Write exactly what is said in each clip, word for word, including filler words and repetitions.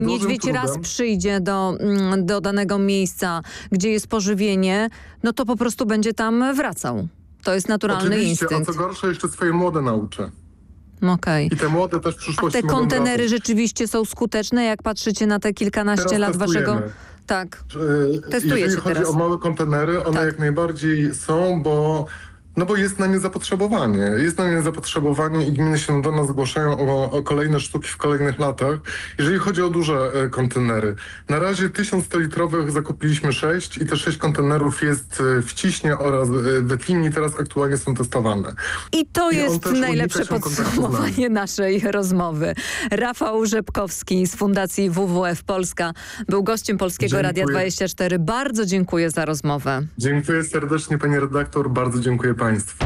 niedźwiedź trudem. raz przyjdzie do, do danego miejsca, gdzie jest pożywienie, no to po prostu będzie tam wracał. To jest naturalny Oczywiście, instynkt. a co gorsza, jeszcze swoje młode nauczę. Okej. I te młode też w A przyszłości te mogą kontenery wracać. rzeczywiście są skuteczne, jak patrzycie na te kilkanaście Teraz lat waszego... testujemy. Tak. Yy, Testujecie Jeżeli chodzi teraz. o małe kontenery, one Tak. jak najbardziej są, bo no bo jest na nie zapotrzebowanie. Jest na nie zapotrzebowanie i gminy się do nas zgłaszają o, o kolejne sztuki w kolejnych latach. Jeżeli chodzi o duże e, kontenery, na razie tysiąc sto litrowych zakupiliśmy sześć i te sześć kontenerów jest e, w Ciśnie oraz e, w Ekwinii, teraz aktualnie są testowane. I to I on jest też unika najlepsze się kontaktu z nami. podsumowanie naszej rozmowy. Rafał Rzepkowski z Fundacji W W F Polska był gościem Polskiego Dziękuję. Radia dwadzieścia cztery. Bardzo dziękuję za rozmowę. Dziękuję serdecznie, pani redaktor, bardzo dziękuję państwu.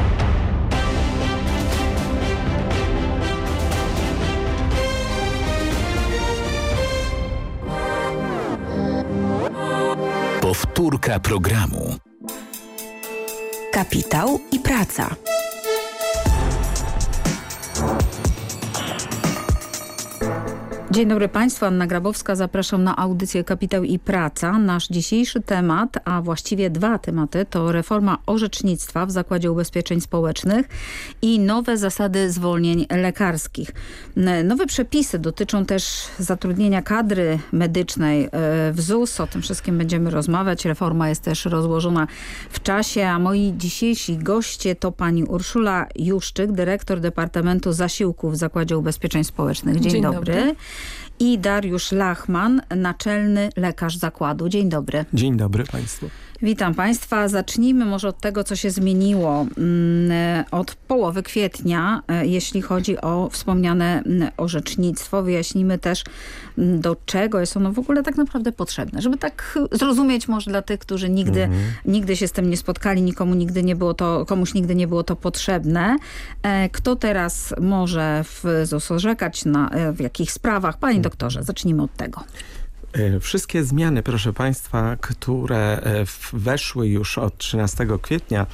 Powtórka programu. Kapitał i praca. Dzień dobry Państwu, Anna Grabowska. Zapraszam na audycję Kapitał i Praca. Nasz dzisiejszy temat, a właściwie dwa tematy, to reforma orzecznictwa w Zakładzie Ubezpieczeń Społecznych i nowe zasady zwolnień lekarskich. Nowe przepisy dotyczą też zatrudnienia kadry medycznej w Z U S. O tym wszystkim będziemy rozmawiać. Reforma jest też rozłożona w czasie, a moi dzisiejsi goście to pani Urszula Juszczyk, dyrektor Departamentu Zasiłków w Zakładzie Ubezpieczeń Społecznych. Dzień, Dzień dobry. dobry. I Dariusz Lachman, naczelny lekarz zakładu. Dzień dobry. Dzień dobry Państwu. Witam Państwa. Zacznijmy może od tego, co się zmieniło od połowy kwietnia, jeśli chodzi o wspomniane orzecznictwo. Wyjaśnimy też, do czego jest ono w ogóle tak naprawdę potrzebne. Żeby tak zrozumieć może dla tych, którzy nigdy, mhm. nigdy się z tym nie spotkali, nikomu nigdy nie było to, komuś nigdy nie było to potrzebne. Kto teraz może w Z U S orzekać, na, w jakich sprawach? Panie doktorze, zacznijmy od tego. Wszystkie zmiany, proszę Państwa, które weszły już od trzynastego kwietnia,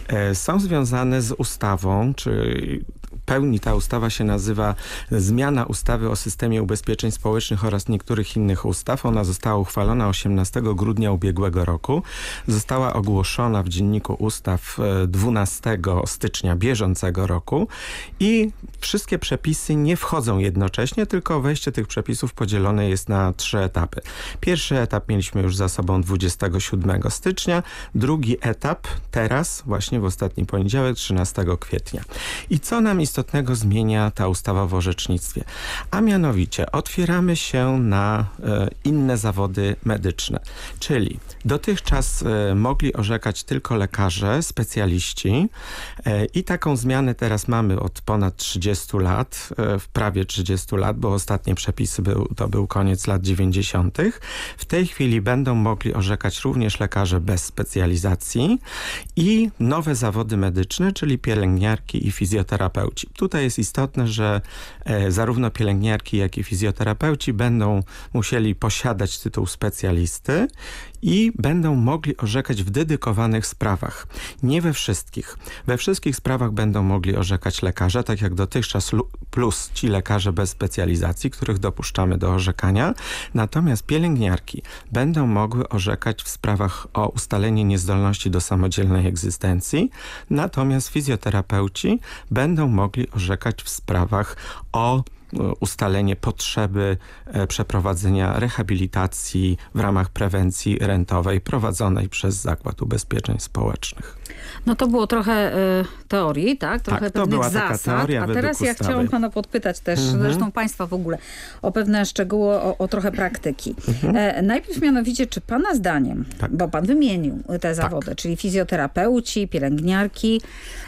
są związane z ustawą, czy pełni ta ustawa się nazywa Zmiana ustawy o systemie ubezpieczeń społecznych oraz niektórych innych ustaw. Ona została uchwalona osiemnastego grudnia ubiegłego roku. Została ogłoszona w Dzienniku Ustaw dwunastego stycznia bieżącego roku i wszystkie przepisy nie wchodzą jednocześnie, tylko wejście tych przepisów podzielone jest na trzy etapy. Pierwszy etap mieliśmy już za sobą dwudziestego siódmego stycznia, drugi etap teraz, właśnie w ostatni poniedziałek, trzynastego kwietnia. I co nam istotnego zmienia ta ustawa w orzecznictwie? A mianowicie otwieramy się na e, inne zawody medyczne, czyli dotychczas e, mogli orzekać tylko lekarze, specjaliści e, i taką zmianę teraz mamy od ponad trzydziestu lat, e, w prawie trzydziestu lat, bo ostatnie przepisy był, to był koniec lat dziewięćdziesiątych. W tej chwili będą mogli orzekać również lekarze bez specjalizacji i nowe zawody medyczne, czyli pielęgniarki i fizjoterapeuci. Tutaj jest istotne, że e, zarówno pielęgniarki, jak i fizjoterapeuci będą musieli posiadać tytuł specjalisty i będą mogli orzekać w dedykowanych sprawach. Nie we wszystkich. We wszystkich sprawach będą mogli orzekać lekarze, tak jak dotychczas, plus ci lekarze bez specjalizacji, których dopuszczamy do orzekania. Natomiast pielęgniarki będą mogły orzekać w sprawach o ustalenie niezdolności do samodzielnej egzystencji. Natomiast fizjoterapeuci będą mogli orzekać w sprawach o ustalenie potrzeby przeprowadzenia rehabilitacji w ramach prewencji rentowej prowadzonej przez Zakład Ubezpieczeń Społecznych. No to było trochę y, teorii, tak? Trochę tak, to pewnych była taka zasad. teoria A według teraz ja ustawy. chciałam pana podpytać też, Mhm. zresztą państwa w ogóle, o pewne szczegóły, o, o trochę praktyki. Mhm. E, najpierw mianowicie, czy pana zdaniem, tak. bo pan wymienił te zawody, tak. czyli fizjoterapeuci, pielęgniarki,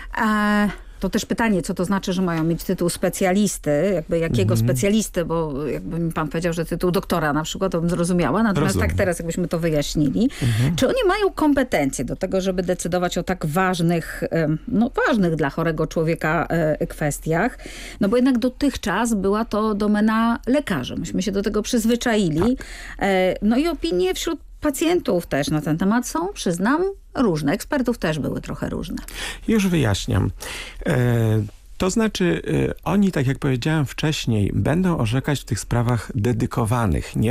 e, to też pytanie, co to znaczy, że mają mieć tytuł specjalisty, jakby jakiego mm. specjalisty, bo jakby mi pan powiedział, że tytuł doktora na przykład, to bym zrozumiała. Natomiast Rozumiem. tak teraz, jakbyśmy to wyjaśnili. Mm-hmm. Czy oni mają kompetencje do tego, żeby decydować o tak ważnych, no ważnych dla chorego człowieka kwestiach? No bo jednak dotychczas była to domena lekarzy. Myśmy się do tego przyzwyczaili. Tak. No i opinie wśród pacjentów też na ten temat są, przyznam, różne. Ekspertów też były trochę różne. Już wyjaśniam. E To znaczy, y, oni, tak jak powiedziałem wcześniej, będą orzekać w tych sprawach dedykowanych, nie